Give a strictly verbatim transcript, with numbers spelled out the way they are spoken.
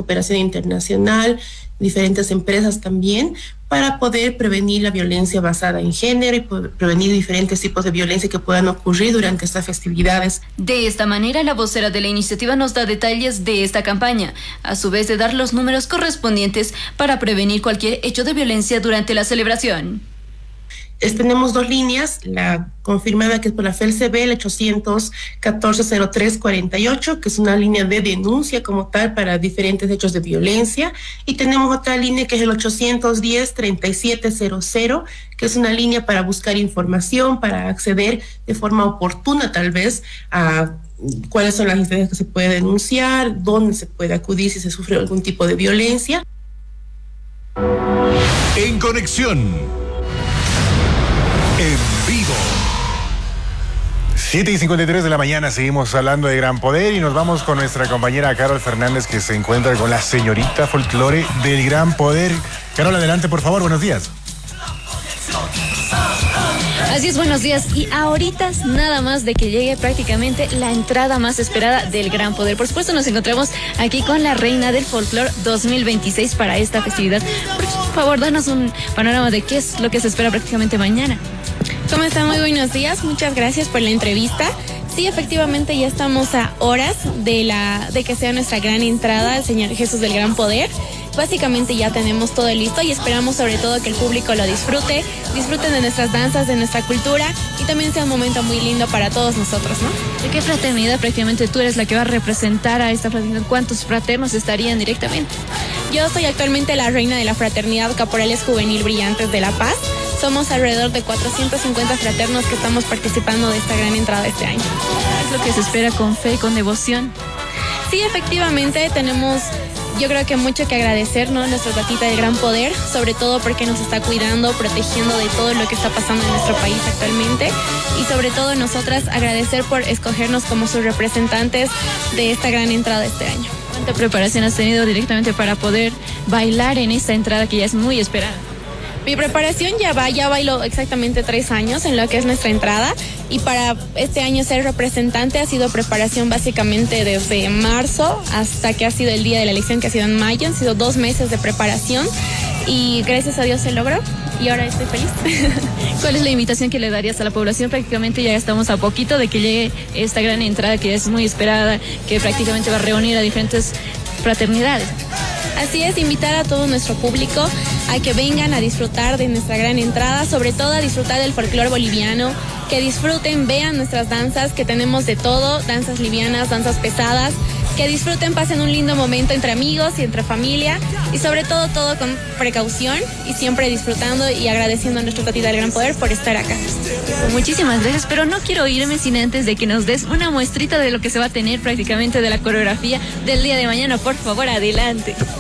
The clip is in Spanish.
cooperación internacional, diferentes empresas también, para poder prevenir la violencia basada en género y prevenir diferentes tipos de violencia que puedan ocurrir durante estas festividades. De esta manera, la vocera de la iniciativa nos da detalles de esta campaña, a su vez de dar los números correspondientes para prevenir cualquier hecho de violencia durante la celebración. Es, tenemos dos líneas, la confirmada que es por la F E L C B, el ochocientos catorce cero tres cuarenta y ocho, que es una línea de denuncia como tal para diferentes hechos de violencia, y tenemos otra línea que es el ochocientos diez treinta y siete cero cero, que es una línea para buscar información, para acceder de forma oportuna tal vez a cuáles son las instancias que se puede denunciar, dónde se puede acudir si se sufre algún tipo de violencia. En conexión. En vivo. siete y cincuenta y tres de la mañana, seguimos hablando de Gran Poder y nos vamos con nuestra compañera Carol Fernández, que se encuentra con la señorita folclore del Gran Poder. Carol, adelante, por favor, buenos días. Así es, buenos días. Y ahorita nada más de que llegue prácticamente la entrada más esperada del Gran Poder. Por supuesto, nos encontramos aquí con la reina del folclore dos mil veintiséis para esta festividad. Por favor, danos un panorama de qué es lo que se espera prácticamente mañana. ¿Cómo están? Muy buenos días. Muchas gracias por la entrevista. Sí, efectivamente ya estamos a horas de la de que sea nuestra gran entrada al Señor Jesús del Gran Poder. Básicamente ya tenemos todo listo y esperamos sobre todo que el público lo disfrute, disfruten de nuestras danzas, de nuestra cultura y también sea un momento muy lindo para todos nosotros, ¿no? ¿De qué fraternidad prácticamente tú eres la que va a representar a esta fraternidad? ¿Cuántos fraternos estarían directamente? Yo soy actualmente la reina de la Fraternidad Caporales Juvenil Brillantes de La Paz. Somos alrededor de cuatrocientos cincuenta fraternos que estamos participando de esta gran entrada este año. Es lo que se espera con fe y con devoción. Sí, efectivamente tenemos, yo creo que mucho que agradecer, ¿no? Nuestra tatita del Gran Poder, sobre todo porque nos está cuidando, protegiendo de todo lo que está pasando en nuestro país actualmente y sobre todo nosotras agradecer por escogernos como sus representantes de esta gran entrada este año. ¿Cuánta preparación has tenido directamente para poder bailar en esta entrada que ya es muy esperada? Mi preparación ya va, ya bailo exactamente tres años en lo que es nuestra entrada y para este año ser representante ha sido preparación básicamente desde marzo hasta que ha sido el día de la elección, que ha sido en mayo. Han sido dos meses de preparación y gracias a Dios se logró y ahora estoy feliz. ¿Cuál es la invitación que le darías a la población? Prácticamente ya estamos a poquito de que llegue esta gran entrada que es muy esperada, que prácticamente va a reunir a diferentes fraternidades. Así es, invitar a todo nuestro público a que vengan a disfrutar de nuestra gran entrada, sobre todo a disfrutar del folclore boliviano, que disfruten, vean nuestras danzas, que tenemos de todo, danzas livianas, danzas pesadas, que disfruten, pasen un lindo momento entre amigos y entre familia y sobre todo todo con precaución y siempre disfrutando y agradeciendo a nuestra tatita del Gran Poder por estar acá. Muchísimas gracias, pero no quiero irme sin antes de que nos des una muestrita de lo que se va a tener prácticamente de la coreografía del día de mañana. Por favor, adelante.